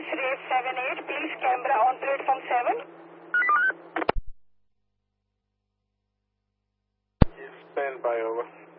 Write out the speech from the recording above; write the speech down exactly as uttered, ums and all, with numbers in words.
dash race seven eight, please camera on platform seven. Stand by, over.